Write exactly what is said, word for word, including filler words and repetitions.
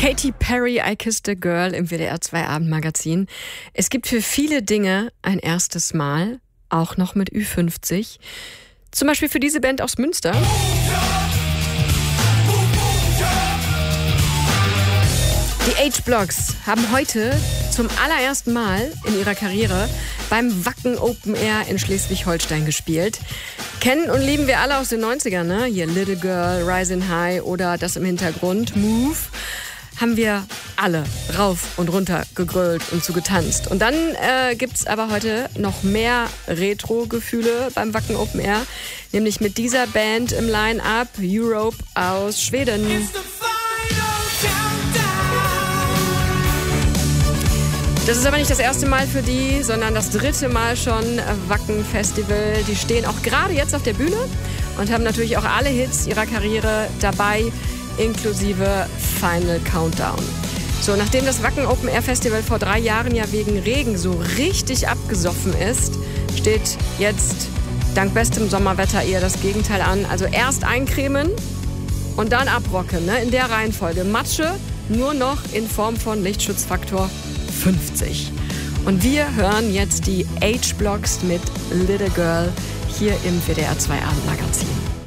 Katy Perry, I Kissed a Girl im W D R zwei Abendmagazin. Es gibt für viele Dinge ein erstes Mal, auch noch mit Ü fünfzig. Zum Beispiel für diese Band aus Münster. Die H-Blocks haben heute zum allerersten Mal in ihrer Karriere beim Wacken Open Air in Schleswig-Holstein gespielt. Kennen und lieben wir alle aus den neunzigern, ne? Hier Little Girl, Rising High oder das im Hintergrund, Move. Haben wir alle rauf und runter gegrölt und zu getanzt. Und dann äh, gibt's aber heute noch mehr Retro-Gefühle beim Wacken Open Air, nämlich mit dieser Band im Line-Up, Europe aus Schweden. Das ist aber nicht das erste Mal für die, sondern das dritte Mal schon Wacken Festival. Die stehen auch gerade jetzt auf der Bühne und haben natürlich auch alle Hits ihrer Karriere dabei, inklusive Final Countdown. So, nachdem das Wacken Open Air Festival vor drei Jahren ja wegen Regen so richtig abgesoffen ist, steht jetzt dank bestem Sommerwetter eher das Gegenteil an. Also erst eincremen und dann abrocken, ne? In der Reihenfolge. Matsche nur noch in Form von Lichtschutzfaktor fünfzig. Und wir hören jetzt die H-Blocks mit Little Girl hier im W D R zwei Abendmagazin.